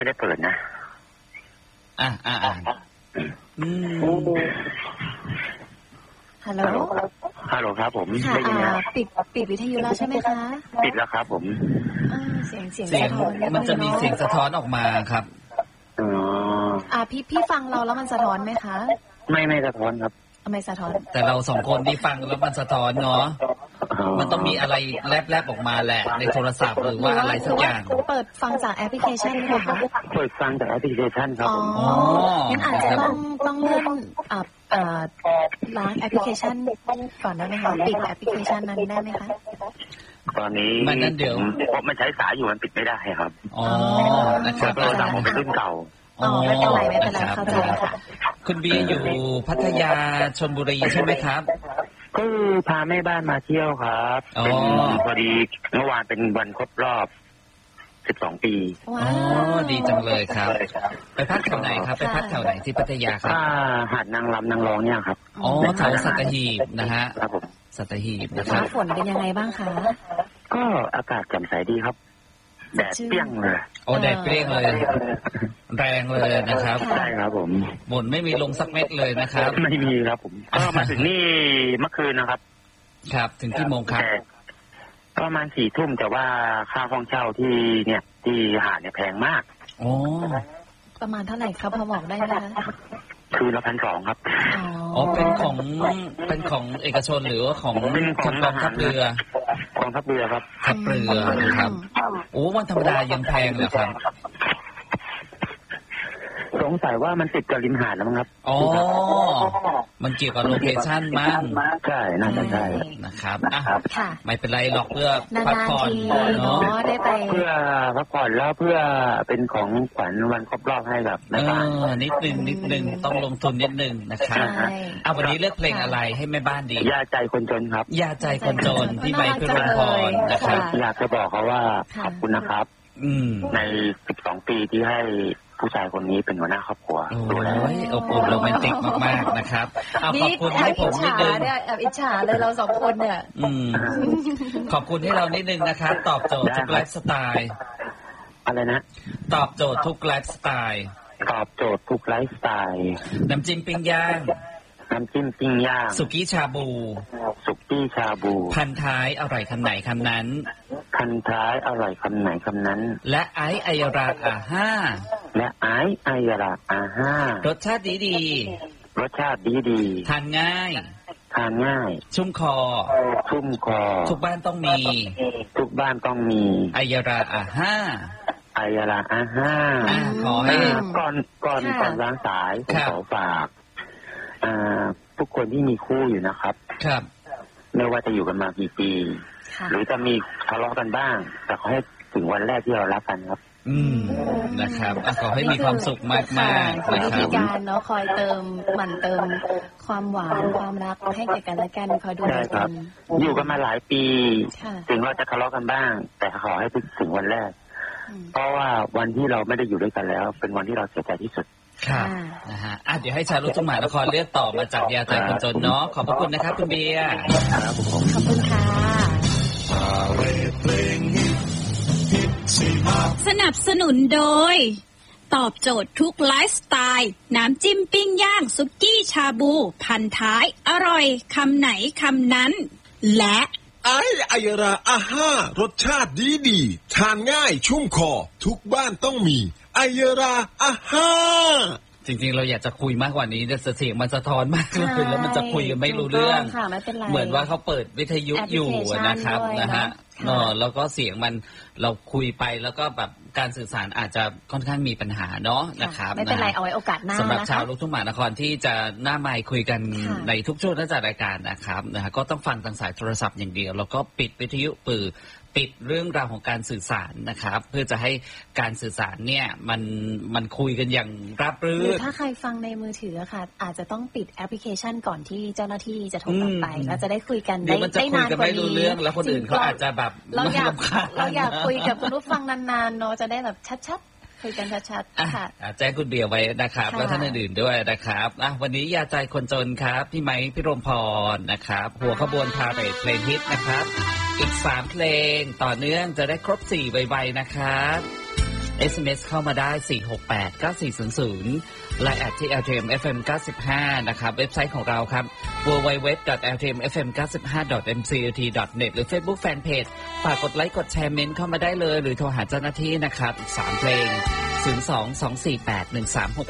ไม่ได้เปิดนะอืมฮัลโหลฮัลโหลครับผมค่ะปิดวิทยุแล้วใช่ไหมคะปิดแล้วครับผมเสียงสะท้อนมันจะมีเสียงสะท้อนออกมาครับพี่ฟังเราแล้วมันสะท้อนไหมคะไม่สะท้อนครับไม่สะท้อนแต่เราสองคนที่ฟังแล้วมันสะท้อนเนาะมันต้องมีอะไรแลบออกมาแหละในโทรศัพท์หรือว่าอะไรสักอย่างเปิดฟังจากแอปพลิเคชันไหมคะเปิดฟังจากแอปพลิเคชันครับงั้นอาจจะต้องเลื่อนล้างแอปพลิเคชันก่อนได้ไหมคะปิดแอปพลิเคชันนั้นได้ไหมคะตอนนี้มันนั่นเดี๋ยวเพราะมันใช้สายอยู่มันปิดไม่ได้ครับนะครับโทรศัพท์ผมเป็นรุ่นเก่าไม่เป็นไรเข้าใจค่ะคุณบีอยู่พัทยาชลบุรีใช่ไหมครับก็พาแม่บ้านมาเที่ยวครับพอดีเมื่อวานเป็นวันครบรอบ12 ปีดีจังเลยครับไปพักแถวไหนครับไปพักแถวไหนที่พัทยาครับหาดนางรำนางรองเนี่ยครับแถวสัตหีบนะฮะครับผมสัตหีบนะครับฝนเป็นยังไงบ้างคะก็อากาศแจ่มใสดีครับแดดเปรี้ยงเลยแดดเปรี้ยงเลยแรงเลยนะครับใช่ครับผมฝนไม่มีลงสักเม็ดเลยนะครับไม่มีครับผมก็มาถึงนี่เมื่อคืนนะครับครับถึงกี่โมงครับประมาณ4 ทุ่มแต่ว่าค่าห้องเช่าที่หาดเนี่ยแพงมากประมาณเท่าไหร่ครับพอบอกได้ไหมคะคือละ1,200ครับเป็นของเอกชนหรือว่าของกองทัพเรือกองทัพเรือครับทัพเรือครับวันธรรมดายังแพงเลยครับสงสัยว่ามันติดกับริมหาดแล้วมั้งครับมันเกี่ยวกับโลเคชั่นมั้งใช่น่าจะใช่นะครับไม่เป็นไรหรอกเพื่อพักผ่อนเนาะได้ไปเพื่อพักผ่อนแล้วเพื่อเป็นของขวัญวันครบรอบให้แบบนิดนึงต้องลงทุนนิดนึงนะครับวันนี้เลือกเพลงอะไรให้แม่บ้านดียาใจคนจนครับยาใจคนจนพี่ไมค์พิรมพรนะครับอยากจะบอกเขาว่าขอบคุณนะครับใน12 ปีที่ให้ผู้ชายคนนี้เป็นหัวหน้าครอบครัวอบอุ่นโรแมนติกมากๆนะครับขอบคุณให้ผมนิดนึงอิจฉาเลยเราสองคนเนี่ยขอบคุณให้เรานิดนึงนะครับตอบโจทย์ทุกไลฟ์สไตล์อะไรนะตอบโจทย์ทุกไลฟ์สไตล์ตอบโจทย์ทุกไลฟ์สไตล์น้ำจิ้มปิ้งย่างสุกี้ชาบูพันท้ายอร่อยคำไหนคำนั้นพันท้ายอร่อยคำไหนคำนั้นและไอรา5รสชาติดีทานง่ายชุ่มคอทุกบ้านต้องมีไอรา5ขอให้ก่อนล้างสายผมขอฝากทุกคนที่มีคู่อยู่นะครับไม่ว่าจะอยู่กันมากี่ปีหรือจะมีทะเลาะกันบ้างแต่ขอให้ถึงวันแรกที่เรารักกันครับนะครับขอให้มีความสุขมากๆวิธีการเนาะคอยหมั่นเติมความหวานความรักให้แก่กันและกันคอยดูแลกันอยู่กันมาหลายปีถึงเราจะทะเลาะกันบ้างแต่ขอให้ถึงวันแรกเพราะว่าวันที่เราไม่ได้อยู่ด้วยกันแล้วเป็นวันที่เราเสียใจที่สุดครับนะฮะเดี๋ยวให้ชาวลูกทุ่งมหานครเลือกต่อมาจากยาใจคนจนเนาะขอบพระคุณนะครับคุณเบียร์ขอบคุณค่ะสนับสนุนโดยตอบโจทย์ทุกไลฟ์สไตล์น้ำจิ้มปิ้งย่างสุกี้ชาบูพันท้ายอร่อยคำไหนคำนั้นและไอรา5รสชาติดีทานง่ายชุ่มคอทุกบ้านต้องมีไอรา5 จริงๆเราอยากจะคุยมากกว่านี้แต่เสียงมันสะท้อนมากเลยแล้วมันจะคุยกันไม่รู้เรื่องเหมือนว่าเขาเปิดวิทยุอยู่นะครับนะฮะแล้วก็เสียงมันเราคุยไปแล้วก็แบบการสื่อสารอาจจะค่อนข้างมีปัญหาเนาะนะครับไม่เป็นไรเอาไว้โอกาสหน้าสำหรับชาวลูกทุ่งมหานครที่จะหน้าไมค์คุยกันในทุกช่วงของรายการนะครับนะฮะก็ต้องฟังทางสายโทรศัพท์อย่างเดียวแล้วก็ปิดวิทยุปิดเรื่องราวของการสื่อสารนะครับเพื่อจะให้การสื่อสารเนี่ยมันคุยกันอย่างราบรื่นหรือถ้าใครฟังในมือถือค่ะอาจจะต้องปิดแอปพลิเคชันก่อนที่เจ้าหน้าที่จะโทรกลับไปแล้วจะได้คุยกันได้นานกว่านี้แล้วคนอื่นเขาอาจจะแบบเราอยากคุยกับคุณผู้ฟังนานๆเนาะจะได้แบบชัดๆคุยกันชัดๆค่ะแจ้งคุณเบียร์ไว้นะครับแล้วท่านอื่นๆด้วยนะครับวันนี้ยาใจคนจนครับพี่ไมค์พิรมพรนะครับหัวขบวนพาเรทเพลงฮิตนะครับอีก3เพลงต่อเนื่องจะได้ครบ4ไวๆนะครับ SMS เข้ามาได้4689400และแอดที่ LTM FM 95นะครับเว็บไซต์ของเราครับ www.ltmfm95.mcut.net หรือ Facebook Fanpage ฝากกดไลค์กดแชร์เมนต์เข้ามาได้เลยหรือโทรหาเจ้าหน้าที่นะครับอีก3เพลง02-248-1366